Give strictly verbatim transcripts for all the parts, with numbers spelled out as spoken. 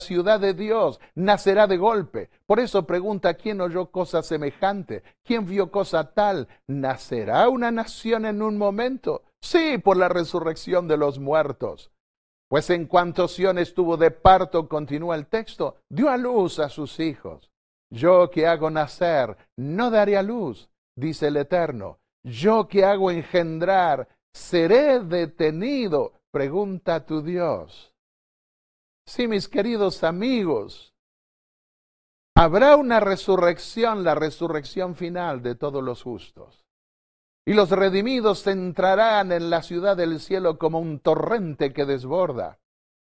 ciudad de Dios nacerá de golpe. Por eso pregunta, ¿quién oyó cosa semejante? ¿Quién vio cosa tal? ¿Nacerá una nación en un momento? Sí, por la resurrección de los muertos. Pues en cuanto Sión estuvo de parto, continúa el texto, dio a luz a sus hijos. Yo que hago nacer, no daré a luz, dice el Eterno. Yo que hago engendrar, seré detenido, pregunta tu Dios. Sí, mis queridos amigos, habrá una resurrección, la resurrección final de todos los justos. Y los redimidos entrarán en la ciudad del cielo como un torrente que desborda.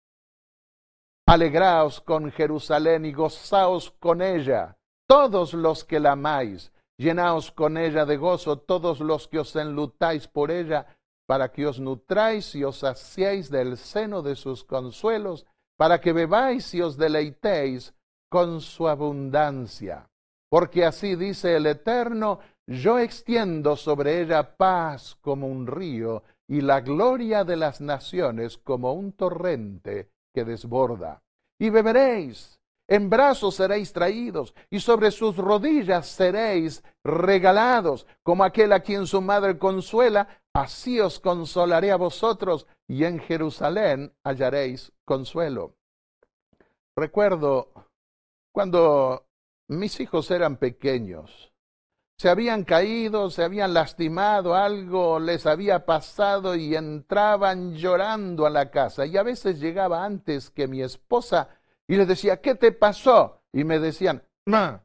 Alegraos con Jerusalén y gozaos con ella, todos los que la amáis. Llenaos con ella de gozo todos los que os enlutáis por ella, para que os nutráis y os saciéis del seno de sus consuelos, para que bebáis y os deleitéis con su abundancia. Porque así dice el Eterno, yo extiendo sobre ella paz como un río, y la gloria de las naciones como un torrente que desborda. Y beberéis, en brazos seréis traídos, y sobre sus rodillas seréis regalados, como aquel a quien su madre consuela, así os consolaré a vosotros, y en Jerusalén hallaréis consuelo. Recuerdo cuando mis hijos eran pequeños, se habían caído, se habían lastimado, algo les había pasado y entraban llorando a la casa. Y a veces llegaba antes que mi esposa y les decía, ¿qué te pasó? Y me decían, ma,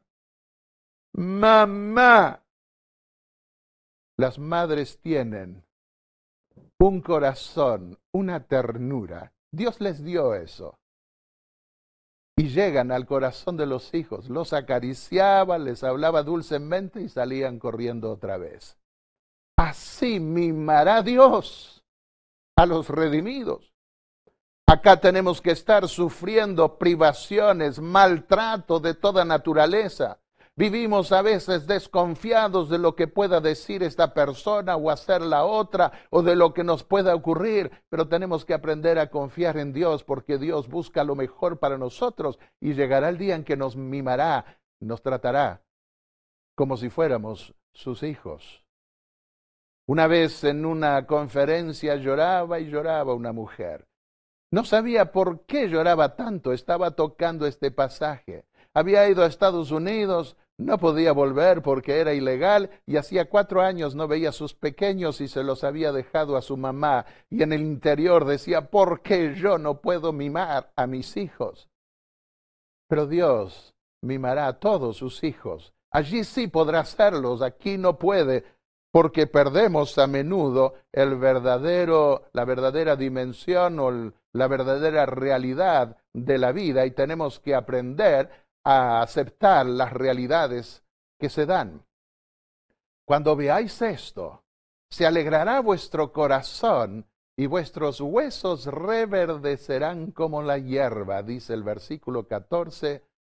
mamá. Las madres tienen un corazón, una ternura. Dios les dio eso. Y llegan al corazón de los hijos, los acariciaba, les hablaba dulcemente y salían corriendo otra vez. Así mimará Dios a los redimidos. Acá tenemos que estar sufriendo privaciones, maltrato de toda naturaleza. Vivimos a veces desconfiados de lo que pueda decir esta persona o hacer la otra o de lo que nos pueda ocurrir, pero tenemos que aprender a confiar en Dios porque Dios busca lo mejor para nosotros y llegará el día en que nos mimará, nos tratará como si fuéramos sus hijos. Una vez en una conferencia lloraba y lloraba una mujer. No sabía por qué lloraba tanto, estaba tocando este pasaje. Había ido a Estados Unidos, no podía volver porque era ilegal y hacía cuatro años no veía a sus pequeños y se los había dejado a su mamá. Y en el interior decía, ¿por qué yo no puedo mimar a mis hijos? Pero Dios mimará a todos sus hijos. Allí sí podrá hacerlos, aquí no puede, porque perdemos a menudo el verdadero, la verdadera dimensión o el, la verdadera realidad de la vida y tenemos que aprender a aceptar las realidades que se dan. Cuando veáis esto, se alegrará vuestro corazón y vuestros huesos reverdecerán como la hierba, dice el versículo catorce.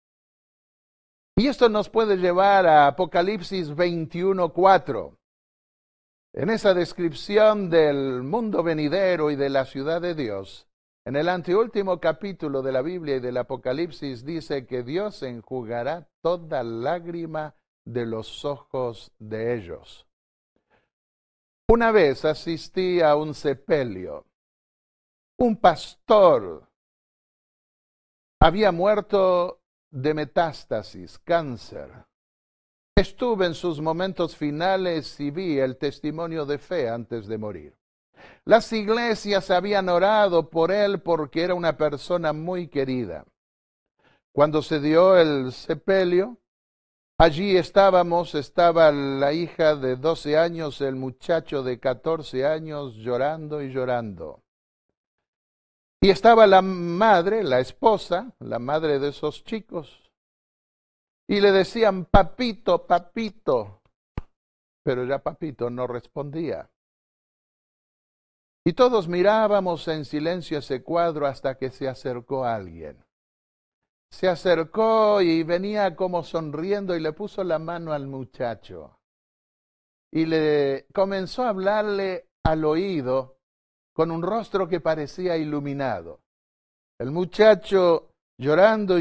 Y esto nos puede llevar a Apocalipsis veintiuno, cuatro. En esa descripción del mundo venidero y de la ciudad de Dios, en el anteúltimo capítulo de la Biblia y del Apocalipsis dice que Dios enjugará toda lágrima de los ojos de ellos. Una vez asistí a un sepelio. Un pastor había muerto de metástasis, cáncer. Estuve en sus momentos finales y vi el testimonio de fe antes de morir. Las iglesias habían orado por él porque era una persona muy querida. Cuando se dio el sepelio, allí estábamos, estaba la hija de doce años, el muchacho de catorce años llorando y llorando. Y estaba la madre, la esposa, la madre de esos chicos. Y le decían, papito, papito, pero ya papito no respondía. Y todos mirábamos en silencio ese cuadro hasta que se acercó alguien. Se acercó y venía como sonriendo y le puso la mano al muchacho. Y le comenzó a hablarle al oído con un rostro que parecía iluminado. El muchacho llorando